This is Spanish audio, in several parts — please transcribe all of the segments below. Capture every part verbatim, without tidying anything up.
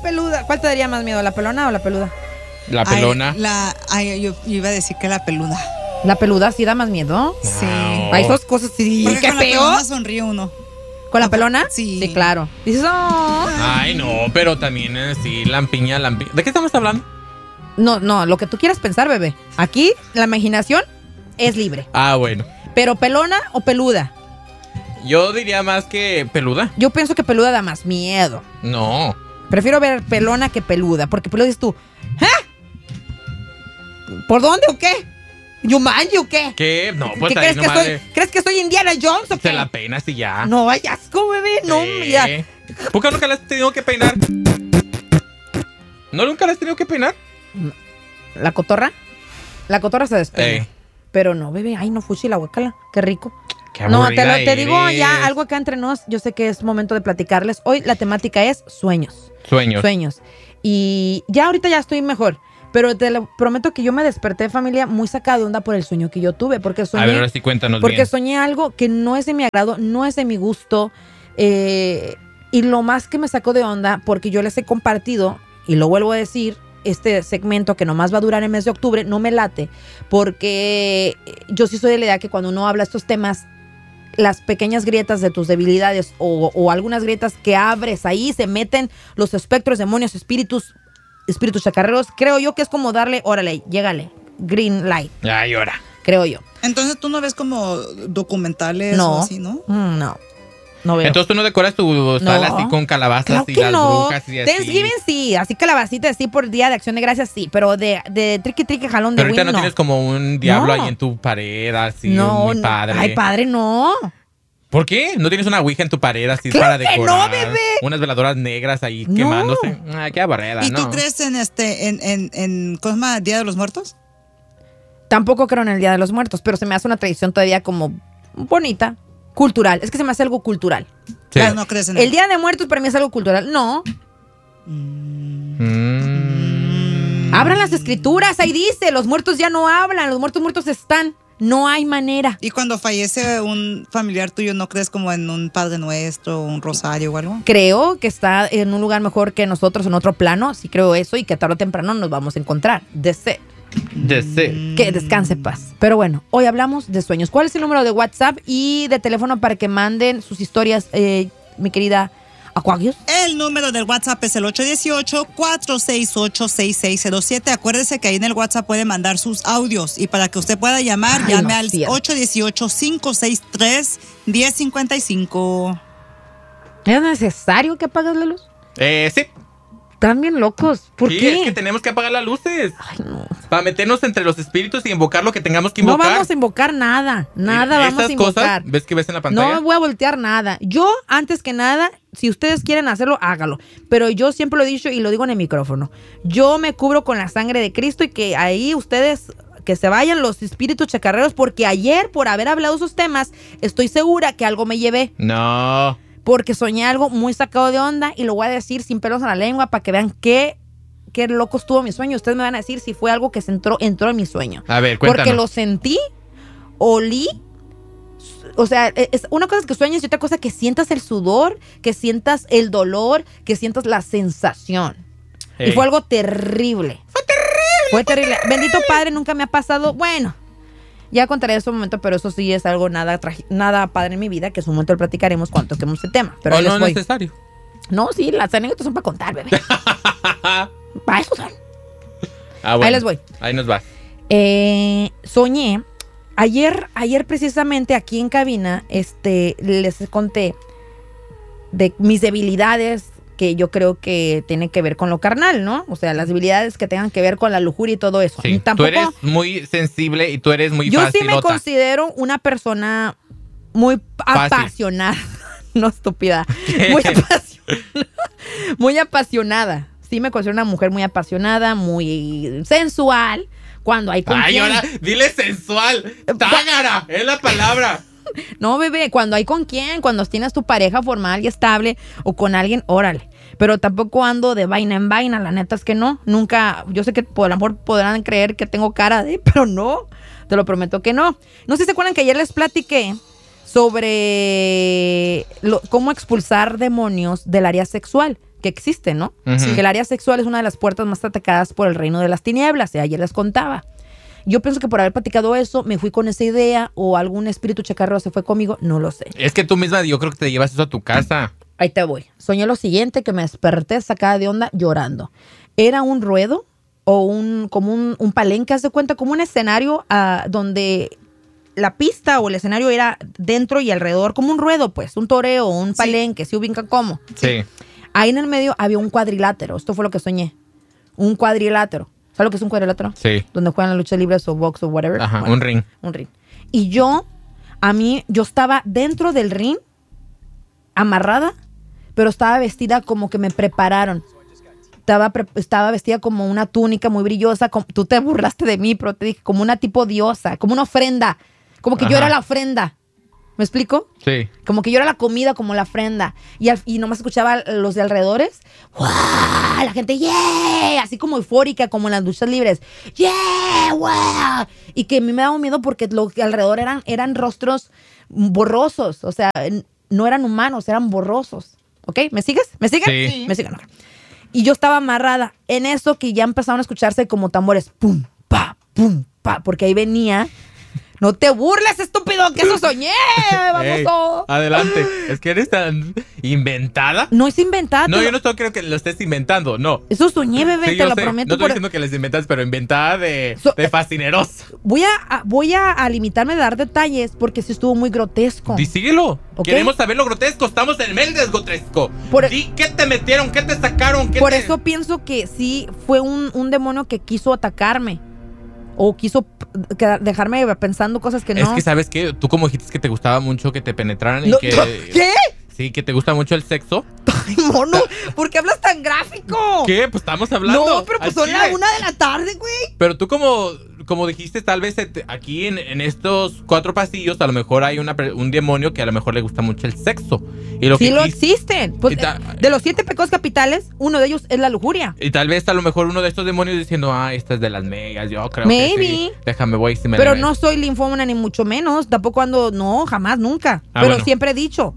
peluda? ¿Cuál te daría más miedo, la pelona o la peluda? La pelona. Ay, la, ay, yo, yo iba a decir que la peluda. ¿La peluda sí da más miedo? Sí. No. Hay dos cosas, sí, Porque qué con feo. la pelona sonríe uno. ¿Con la pelona? Sí. Sí, claro. Dices, oh. Ay, no, pero también eh, sí, lampiña, lampiña. ¿De qué estamos hablando? No, no, lo que tú quieras pensar, bebé. Aquí la imaginación es libre. Ah, bueno. Pero pelona o peluda. Yo diría más que peluda. Yo pienso que peluda da más miedo. No. Prefiero ver pelona que peluda, porque peluda dices tú, ¿eh? ¿Por dónde o qué? ¿Yumanji o qué? ¿Qué? No, pues ¿Qué ahí crees que nomás soy? le- ¿Crees que soy Indiana Jones o qué? se la peinas y ya. No, ay, asco, bebé, no, Sí. mira. ¿Por qué nunca la has tenido que peinar? ¿No nunca la has tenido que peinar? ¿La cotorra? La cotorra se despeina. Ey. Pero no, bebé, ay, no, fuchi la guacala, qué rico. Qué No, te, lo, aburrida te digo eres. ya algo acá entre nos. Yo sé que es momento de platicarles. Hoy la temática es sueños. Sueños. Sueños. Y ya ahorita ya estoy mejor. Pero te lo prometo que yo me desperté, familia, muy sacada de onda por el sueño que yo tuve. Porque soñé, A ver, ahora sí cuéntanos porque bien. soñé algo que no es de mi agrado, no es de mi gusto. Eh, y lo más que me sacó de onda, porque yo les he compartido, y lo vuelvo a decir, este segmento que nomás va a durar el mes de octubre, no me late. Porque yo sí soy de la idea que cuando uno habla estos temas, las pequeñas grietas de tus debilidades o, o algunas grietas que abres ahí, se meten los espectros, demonios, espíritus, espíritus chacarreros. Creo yo que es como darle, órale, llégale, green light, Ay, ahora. creo yo. Entonces tú no ves como documentales No, o así, ¿no? Mm, no, no veo. Entonces tú no decoras tu sala No. así con calabazas Claro y que las no. brujas y así. Thanksgiving sí, así calabacita sí por Día de Acción de Gracias sí, pero de, de triqui triqui jalón de Pero ahorita Win, no, no. tienes como un diablo No. ahí en tu pared, así, no, muy no. padre. Ay, padre, no. ¿Por qué? ¿No tienes una ouija en tu pared así ¡Claro para que decorar? no, bebé! Unas veladoras negras ahí No. quemándose. Ah, qué aburrida, ¿Y ¿no? tú crees en este, en, en, en ¿cómo se llama? Día de los Muertos? Tampoco creo en el Día de los Muertos, pero se me hace una tradición todavía como bonita, cultural. Es que se me hace algo cultural. Sí. ¿O no crees en El él? Día de Muertos para mí es algo cultural. No. Mm. Abran las escrituras, ahí dice, los muertos ya no hablan, los muertos muertos están. No hay manera. ¿Y cuando fallece un familiar tuyo, no crees como en un Padre Nuestro, un rosario o algo? Creo que está en un lugar mejor que nosotros, en otro plano. Sí creo eso y que tarde o temprano nos vamos a encontrar. Deseo. Deseo. Que descanse en paz. Pero bueno, hoy hablamos de sueños. ¿Cuál es el número de WhatsApp y de teléfono para que manden sus historias, eh, mi querida Aquarius? El número del WhatsApp es el ocho uno ocho, cuatro seis ocho, seis seis cero siete. Acuérdese que ahí en el WhatsApp puede mandar sus audios. Y para que usted pueda llamar, Ay, llame no, al cierto. ocho uno ocho, cinco seis tres, uno cero cinco cinco. ¿Es necesario que apagues la luz? Eh, sí. Están bien locos. ¿Por Sí, qué? es que tenemos que apagar las luces. Ay, no. Para meternos entre los espíritus y invocar lo que tengamos que No invocar. vamos a invocar nada. Nada Eh, vamos a esas invocar. cosas, ¿ves que ves en la pantalla? No voy a voltear nada. Yo, antes que nada, si ustedes quieren hacerlo, hágalo. Pero yo siempre lo he dicho y lo digo en el micrófono. Yo me cubro con la sangre de Cristo y que ahí ustedes, que se vayan los espíritus chacarreros, porque ayer, por haber hablado esos temas, estoy segura que algo me llevé. No. Porque soñé algo muy sacado de onda y lo voy a decir sin pelos en la lengua para que vean qué, qué loco estuvo mi sueño. Ustedes me van a decir si fue algo que se entró, entró en mi sueño. A ver, cuéntanos. Porque lo sentí, olí. O sea, es una cosa es que sueñes y otra cosa que sientas el sudor, que sientas el dolor, que sientas la sensación. Ey. Y fue algo terrible. Fue terrible. Fue terrible. Bendito Padre, nunca me ha pasado. Bueno, ya contaré eso un momento, pero eso sí es algo nada tragi- nada padre en mi vida, que en su momento lo platicaremos cuando toquemos el tema. Pero ¿O ahí no les es voy. necesario? No, sí, las anécdotas son para contar, bebé. Para eso son. Ah, bueno. Ahí les voy. Ahí nos va. Eh, soñé, ayer, ayer precisamente aquí en cabina, este, les conté de mis debilidades, que yo creo que tiene que ver con lo carnal, ¿no? O sea, las debilidades que tengan que ver con la lujuria y todo eso. Sí. Tampoco, Tú eres muy sensible y tú eres muy yo sí me facilota. considero una persona muy apasionada, no estúpida, muy apasionada, muy apasionada. Sí me considero una mujer muy apasionada, muy sensual, cuando hay con Ay, quien. ahora, dile sensual. Tágara, es la palabra. No, bebé, cuando hay con quién, cuando tienes tu pareja formal y estable o con alguien, órale. Pero tampoco ando de vaina en vaina, la neta es que no. Nunca, yo sé que por amor podrán creer que tengo cara de, pero no, te lo prometo que no. No sé si se acuerdan que ayer les platiqué sobre lo- cómo expulsar demonios del área sexual. Que que existe, ¿no? Ujú. Que el área sexual es una de las puertas más atacadas por el reino de las tinieblas. Y ayer les contaba. Yo pienso que por haber platicado eso, me fui con esa idea o algún espíritu chacarro se fue conmigo, no lo sé. Es que tú misma, yo creo que te llevas eso a tu casa. Ahí te voy. Soñé lo siguiente, que me desperté sacada de onda llorando. Era un ruedo o un como un, un palenque, haz de cuenta, como un escenario uh, donde la pista o el escenario era dentro y alrededor, como un ruedo, pues, un toreo, un palenque, ¿se ubican cómo? Sí. Ahí en el medio había un cuadrilátero, esto fue lo que soñé. Un cuadrilátero. ¿Sabes lo que es un cuadrilátero? Sí. Donde juegan las luchas libres o box o whatever. Ajá, Bueno, un ring. Un ring. Y yo, a mí, yo estaba dentro del ring, amarrada, pero estaba vestida como que me prepararon. Estaba, pre- estaba vestida como una túnica muy brillosa. Como, tú te burlaste de mí, pero te dije como una tipo diosa, como una ofrenda. Como que Ajá. yo era la ofrenda. ¿Me explico? Sí. Como que yo era la comida, como la ofrenda. Y, al, y nomás escuchaba los de alrededores. ¡Guau! La gente, ¡yeah! Así como eufórica, como en las luchas libres. ¡Yeah! ¡Wow! Y que a mí me daba miedo porque lo que alrededor eran, eran rostros borrosos. O sea, no eran humanos, eran borrosos. ¿Ok? ¿Me sigues? ¿Me sigues? Sí. Me siguen. Ok. Y yo estaba amarrada en eso que ya empezaron a escucharse como tambores. Pum, pa, pum, pa. Porque ahí venía. No te burles, estúpido, que eso soñé. Ey, Vamos. adelante. Es que eres tan inventada. No es inventado. No, yo no estoy creo que lo estés inventando, no. Eso soñé, bebé, Sí, te yo lo sé. prometo. No estoy por- diciendo que les inventas, pero inventada de, So- de fascinerosa. Voy a, a- voy a, a limitarme de dar detalles porque sí estuvo muy grotesco. Di, síguelo. Ok. Queremos saber lo grotesco. Estamos en el mes del grotesco. Por- Di, ¿qué te metieron? ¿Qué te sacaron? ¿Qué Por te- eso pienso que sí fue un, un demonio que quiso atacarme. O quiso p- que- dejarme pensando cosas que no. Es que, ¿sabes qué? Tú como dijiste que te gustaba mucho que te penetraran y No, que... no, ¿qué? Sí, que te gusta mucho el sexo. Ay, mono, ¿por qué hablas tan gráfico? ¿Qué? Pues estamos hablando. No, pero pues al son chile. la una de la tarde, güey. Pero tú como, como dijiste, tal vez et- aquí en, en estos cuatro pasillos a lo mejor hay una, per- un demonio que a lo mejor le gusta mucho el sexo. Y lo Sí que lo quis- existen. Pues, y ta- de los siete pecados capitales, uno de ellos es la lujuria. Y tal vez a lo mejor uno de estos demonios diciendo, ah, esta es de las megas, yo creo Maybe. que sí. Déjame, voy, si me Pero la- no soy linfómana ni mucho menos. Tampoco ando, no, jamás, nunca. Ah, Pero bueno. siempre he dicho.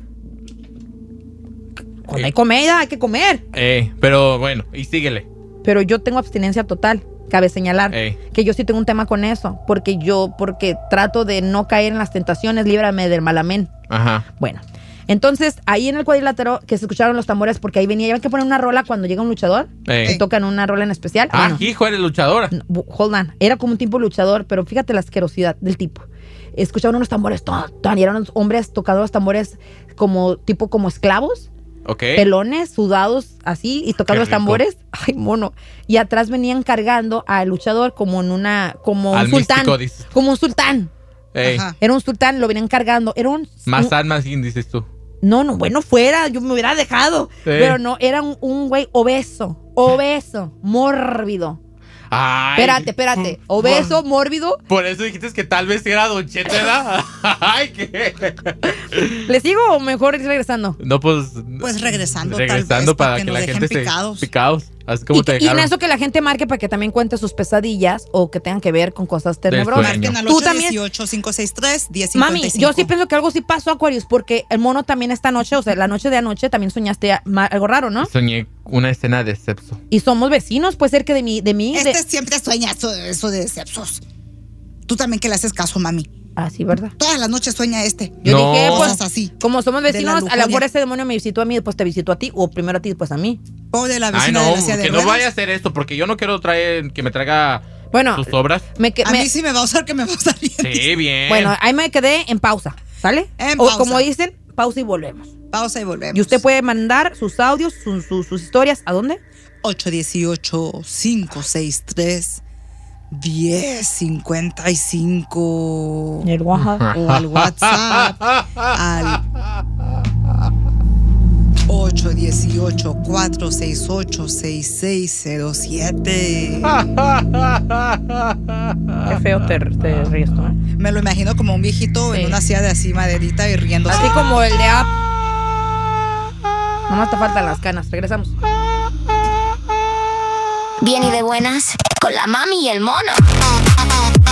Cuando Eh. hay comida, hay que comer. Eh, pero bueno, y síguele. Pero yo tengo abstinencia total. Cabe señalar Ey. que yo sí tengo un tema con eso. Porque yo, porque trato de no caer en las tentaciones, líbrame del mal amén. Ajá. Bueno, entonces ahí en el cuadrilátero que se escucharon los tambores, porque ahí venía, ya ven que ponen una rola cuando llega un luchador. Ey. Que tocan una rola en especial. Ah, Bueno, hijo, eres luchadora. no, bu- hold on. Era como un tipo luchador, pero fíjate la asquerosidad del tipo. Escuchaban unos tambores, ton, ton, y eran unos hombres tocando los tambores como tipo como esclavos, Ok. pelones, sudados, así, y tocando Qué los rico. tambores. Ay, mono. Y atrás venían cargando al luchador como en una, como un Al sultán. místico, dices. Como un sultán. Ey. Ajá. Era un sultán, lo venían cargando. Era un... Más un- sal, más yin, dices tú. no, no, bueno, fuera, yo me hubiera dejado. Pero no, era un, un güey obeso, obeso, mórbido. Ay. Espérate, espérate. Obeso, mórbido. Por eso dijiste que tal vez era Don Cheto, ¿verdad? Ay, ¿qué? ¿Le sigo o mejor ir regresando? No, pues... Pues regresando, Regresando tal vez, para para que, que la nos gente dejen se... picados. Picados. Así como Y, te que- y en dejaron. eso que la gente marque para que también cuente sus pesadillas o que tengan que ver con cosas tenebrosas. sueño. Marquen al Tú ocho también. dieciocho, cinco seis tres, diez cincuenta Mami, y cinco. yo sí pienso que algo sí pasó, Aquarius, porque el mono también esta noche, o sea, la noche de anoche también soñaste a- ma- algo raro, ¿no? Soñé una escena de sexo. Y somos vecinos, puede ser que de mí, de mí, de... Este siempre sueña eso, eso de sepsos. Tú también que le haces caso, mami. Ah, sí, ¿verdad? Todas las noches sueña este. Yo No. dije, pues, Cosas así. como somos De la vecinos, a lo lujuria. mejor ese demonio me visitó a mí, después te visitó a ti, o primero a ti, después a mí. Pobre la Ay, vecina no, de la silla de que no ruedas. vaya a hacer esto, porque yo no quiero traer que me traiga Bueno, tus obras. me, que- A me- mí sí me va a usar que me va a usar bien. Sí, bien. bueno, ahí me quedé en pausa, ¿sale? En o pausa. como dicen, pausa y volvemos. Pausa y volvemos. Y usted puede mandar sus audios, sus, sus, sus historias, ¿a dónde? ocho dieciocho, cinco seis tres, diez cincuenta y cinco. El WhatsApp. O al WhatsApp al ocho dieciocho, cuatro seis ocho, seis seis cero siete. Qué feo te, te ríes tú, ¿eh? Me lo imagino como un viejito Sí. en una silla de así maderita y riéndose. Así como el de App. Nomás te faltan las canas. Regresamos. Bien y de buenas, con la mami y el mono.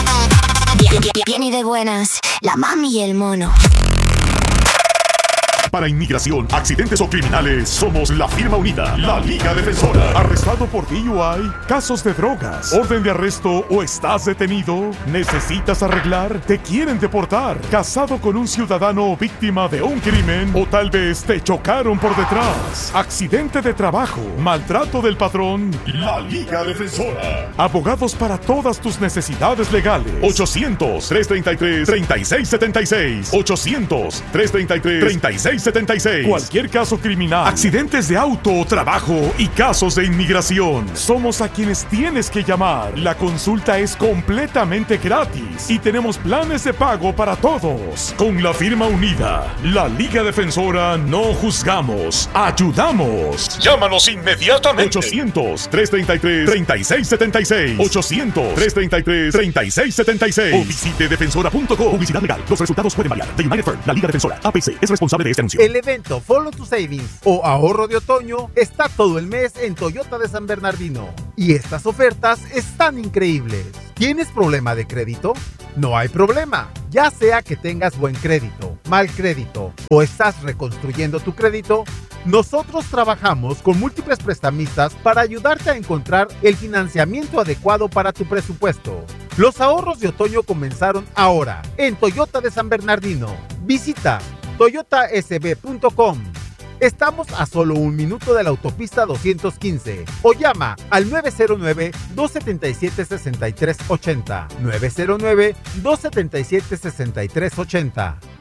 Bien, bien, bien y de buenas, la mami y el mono. Para inmigración, accidentes o criminales, somos la firma unida, la Liga Defensora. ¿Arrestado por D U I? ¿Casos de drogas? ¿Orden de arresto o estás detenido? ¿Necesitas arreglar? ¿Te quieren deportar? ¿Casado con un ciudadano o víctima de un crimen? ¿O tal vez te chocaron por detrás? ¿Accidente de trabajo? ¿Maltrato del patrón? La Liga Defensora. Abogados para todas tus necesidades legales. ochocientos, trescientos treinta y tres, treinta y seis setenta y seis. ochocientos, trescientos treinta y tres, treinta y seis setenta y seis. Cualquier caso criminal, accidentes de auto o trabajo y casos de inmigración. Somos a quienes tienes que llamar. La consulta es completamente gratis y tenemos planes de pago para todos. Con la firma unida, la Liga Defensora, no juzgamos, ayudamos. Llámanos inmediatamente. ochocientos, trescientos treinta y tres, treinta y seis setenta y seis. ochocientos, trescientos treinta y tres, treinta y seis setenta y seis. O visite defensora punto com. Publicidad legal. Los resultados pueden variar. The United Firm, la Liga Defensora, A P C, es responsable de este anuncio. El evento Follow to Savings o ahorro de otoño está todo el mes en Toyota de San Bernardino. Y estas ofertas están increíbles. ¿Tienes problema de crédito? No hay problema. Ya sea que tengas buen crédito, mal crédito o estás reconstruyendo tu crédito, nosotros trabajamos con múltiples prestamistas para ayudarte a encontrar el financiamiento adecuado para tu presupuesto. Los ahorros de otoño comenzaron ahora en Toyota de San Bernardino. Visita toyota s b punto com. Estamos a solo un minuto de la autopista doscientos quince o llama al nueve cero nueve, dos siete siete, seis tres ocho cero. nueve cero nueve, dos siete siete, seis tres ocho cero.